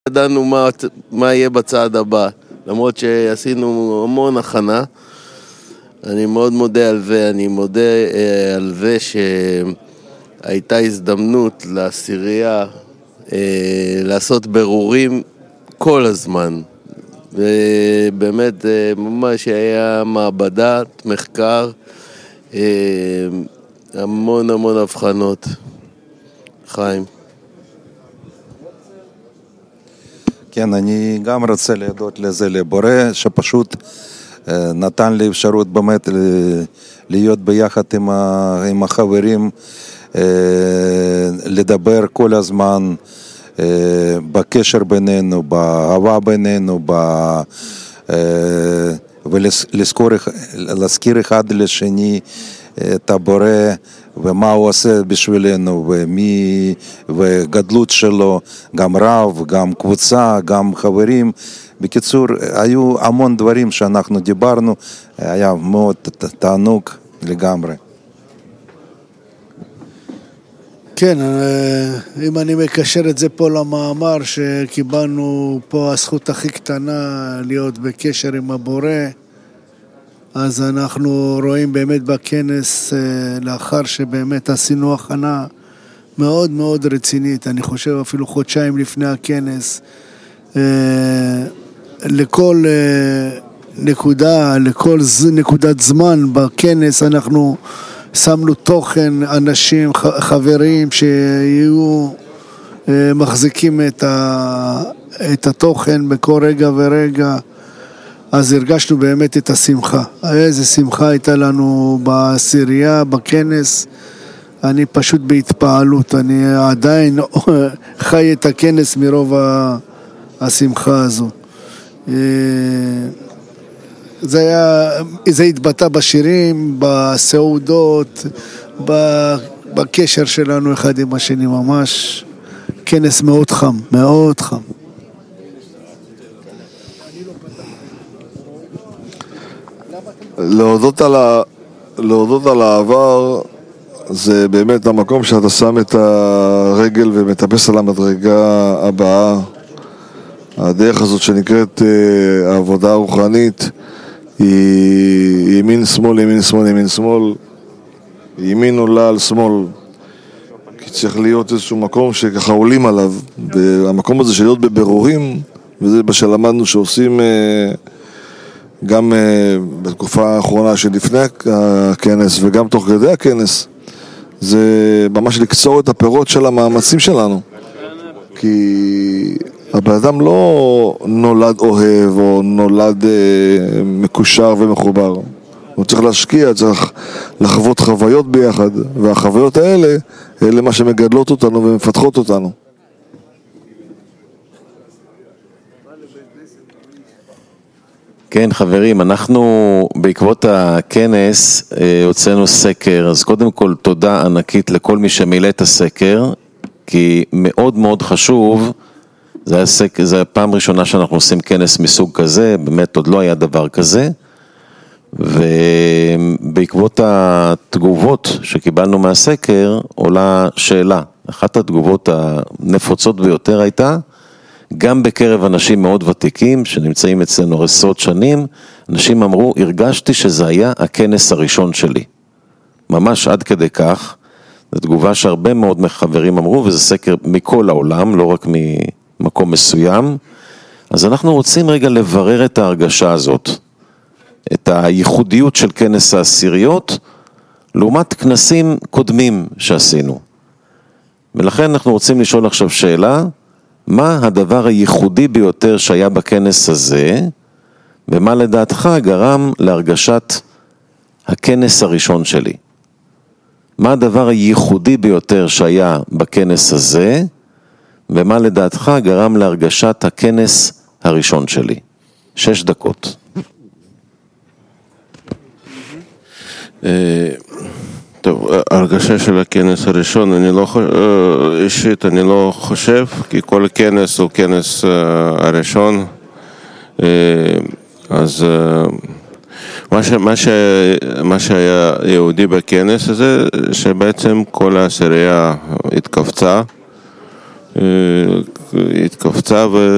ידענו מה יהיה בצעד הבא, למרות שעשינו המון הכנה. אני מאוד מודה על זה, אני מודה על זה שהייתה הזדמנות לעשירייה לעשות ברורים כל הזמן. ובאמת ממש היה מעבדת מחקר, המון הבחנות. חיים. כן, אני גם רוצה להודות לזה לבורא, שפשוט נתן לי אפשרות באמת להיות ביחד עם החברים, לדבר כל הזמן בקשר בינינו, באהבה בינינו, ולהזכיר אחד לשני את הבורא ומה הוא עושה בשבילנו וגדלות שלו, גם רב, גם קבוצה, גם חברים. בקיצור, היו המון דברים שאנחנו דיברנו, היה מאוד תענוג לגמרי. כן, אם אני מקשר את זה פה למאמר שקיבלנו פה, הזכות הכי קטנה להיות בקשר עם הבורא, אז אנחנו רואים באמת בכנס, לאחר שבאמת עשינו הכנה מאוד רצינית, אני חושב אפילו חודשיים לפני הכנס, לכל נקודה, לכל נקודת זמן בכנס אנחנו שמנו תוכן, אנשים, חברים שיהיו מחזיקים את התוכן בכל רגע ורגע. אז הרגשנו באמת את השמחה. איזה שמחה הייתה לנו בעשירייה, בכנס. אני פשוט בהתפעלות, אני עדיין חי את הכנס מרוב השמחה הזו. זה התבטא בשירים, בסעודות, בקשר שלנו אחד עם השני, ממש כנס מאוד חם, מאוד חם. להודות על העבר זה באמת המקום שאתה שם את הרגל ומטפס על המדרגה הבאה. הדרך הזאת שנקראת העבודה הרוחנית היא ימין שמאל, ימין שמאל, ימין שמאל, ימין עולה על שמאל, כי צריך להיות איזשהו מקום שככה עולים עליו, והמקום הזה של להיות בבירורים, וזה מה שלמדנו שעושים גם בתקופה האחרונה שלפני הכנס וגם תוך כדי הכנס, זה ממש לקצור את הפירות של המאמצים שלנו, כי הבן אדם לא נולד אוהב או נולד מקושר ומחובר, הוא צריך להשקיע, צריך לחוות חוויות ביחד, והחוויות האלה אלה מה שמגדלות אותנו ומפתחות אותנו. כן חברים, אנחנו בעקבות הכנס הוצאנו סקר, אז קודם כל תודה ענקית לכל מי שמילא את הסקר, כי מאוד חשוב, זה הפעם ראשונה שאנחנו עושים כנס מסוג כזה, באמת עוד לא היה דבר כזה, ובעקבות התגובות שקיבלנו מהסקר עולה שאלה, אחת התגובות הנפוצות ביותר הייתה, גם בקרב אנשים מאוד ותיקים שנמצאים אצלנו עשרות שנים, אנשים אמרו, הרגשתי שזה היה הכנס הראשון שלי. ממש עד כדי כך, זו תגובה שהרבה מאוד מחברים אמרו, וזה סקר מכל העולם, לא רק ממקום מסוים. אז אנחנו רוצים רגע לברר את ההרגשה הזאת, את הייחודיות של כנס העשיריות, לעומת כנסים קודמים שעשינו. ולכן אנחנו רוצים לשאול עכשיו שאלה, מה הדבר הייחודי ביותר שהיה בכנס הזה, ומה לדעתך גרם להרגשת הכנס הראשון שלי? מה הדבר הייחודי ביותר שהיה בכנס הזה, ומה לדעתך גרם להרגשת הכנס הראשון שלי? 6 דקות. טוב, הרגשה של הכנס הראשון, אישית אני לא חושב, כי כל כנס הוא כנס הראשון, אז מה שהיה יהודי בכנס הזה, שבעצם כל העשירייה התכווצה